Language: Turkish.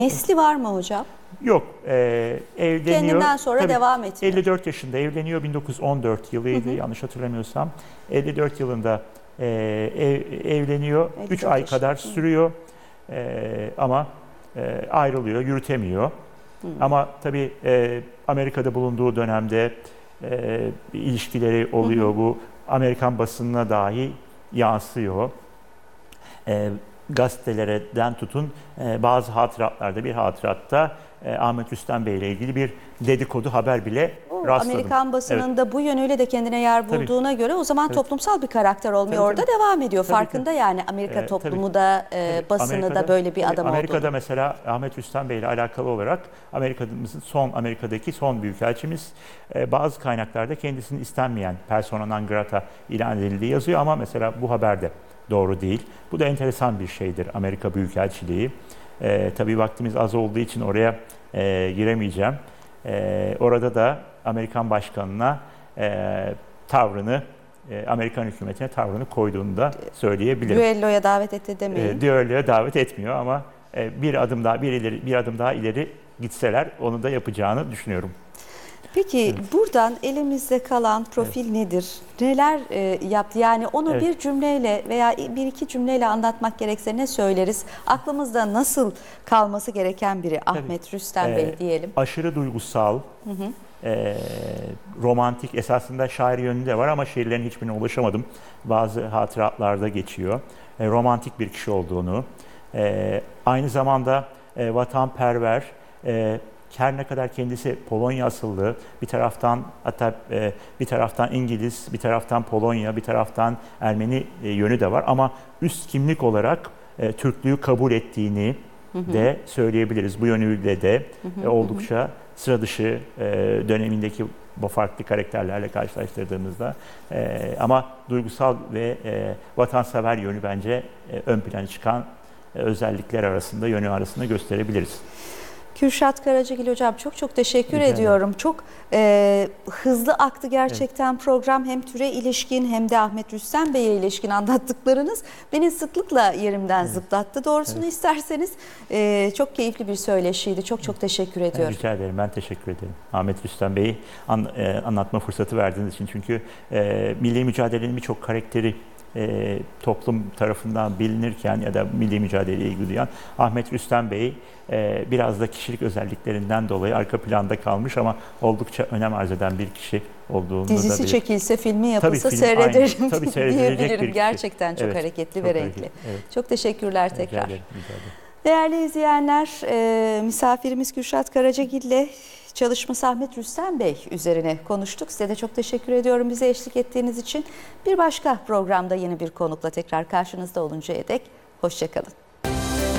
Nesli var mı hocam? Yok, evleniyor. Kendinden sonra Tabii, devam etmiyor. 54 yaşında evleniyor, 1914 yılıydı yanlış hatırlamıyorsam. 54 yılında evleniyor, 3 ay kadar sürüyor ama ayrılıyor, yürütemiyor. Ama tabii Amerika'da bulunduğu dönemde ilişkileri oluyor, bu Amerikan basınına dahi yansıyor. Gazetelerden tutun bazı hatıratlarda, bir hatıratta Ahmet Rüstem Bey ile ilgili bir dedikodu haber bile rastladım. Amerikan basınında bu yönüyle de kendine yer bulduğuna göre o zaman toplumsal bir karakter olmaya orada devam ediyor. Farkında yani Amerika toplumu da basını da böyle bir adam Amerika'da olduğunu. mesela Ahmet Rüstem Bey ile alakalı olarak Amerika'daki son büyükelçimiz bazı kaynaklarda kendisini istenmeyen persona non grata ilan edildiği yazıyor ama mesela bu haberde doğru değil. Bu da enteresan bir şeydir Amerika Büyükelçiliği. Tabii vaktimiz az olduğu için oraya giremeyeceğim. Orada da Amerikan Başkanı'na tavrını, Amerikan hükümetine tavrını koyduğunu da söyleyebilirim. Düelloya davet etti demeyin. Düelloya davet etmiyor ama bir adım daha ileri gitseler onu da yapacağını düşünüyorum. Peki buradan elimizde kalan profil nedir? Neler yaptı? Yani onu bir cümleyle veya bir iki cümleyle anlatmak gerekse ne söyleriz? Aklımızda nasıl kalması gereken biri Ahmet Rüstem Bey diyelim. Aşırı duygusal, romantik, esasında şair yönü de var ama şiirlerin hiçbirine ulaşamadım. Bazı hatıratlarda geçiyor. Romantik bir kişi olduğunu, aynı zamanda vatanperver, her ne kadar kendisi Polonya asıllı, bir taraftan İngiliz, bir taraftan Polonya, bir taraftan Ermeni yönü de var ama üst kimlik olarak Türklüğü kabul ettiğini de söyleyebiliriz. Bu yönüyle de oldukça sıra dışı dönemindeki bu farklı karakterlerle karşılaştırdığımızda ama duygusal ve vatansever yönü bence ön plana çıkan özellikler arasında, yönü arasında gösterebiliriz. Kürşat Karacagil hocam çok teşekkür ediyorum. Çok hızlı aktı gerçekten program. Hem türe ilişkin hem de Ahmet Rüstem Bey'e ilişkin anlattıklarınız beni sıklıkla yerimden zıplattı. Doğrusunu isterseniz çok keyifli bir söyleşiydi. Çok teşekkür ediyorum. Rica ederim. Ben teşekkür ederim. Ahmet Rüstem Bey'i anlatma fırsatı verdiğiniz için. Çünkü milli mücadelenin birçok karakteri toplum tarafından bilinirken ya da milli mücadeleye ilgi duyan Ahmet Rüstem Bey biraz da kişilik özelliklerinden dolayı arka planda kalmış ama oldukça önem arz eden bir kişi olduğunu Dizisi da çekilse, filmi yapılsa seyrederim diyebilirim. Bir Gerçekten çok hareketli ve renkli. Çok teşekkürler tekrar. Rica ederim. Değerli izleyenler, misafirimiz Kürşat Karacagil ile çalışması Ahmet Rüstem Bey üzerine konuştuk. Size de çok teşekkür ediyorum bize eşlik ettiğiniz için. Bir başka programda yeni bir konukla tekrar karşınızda oluncaya dek hoşça kalın.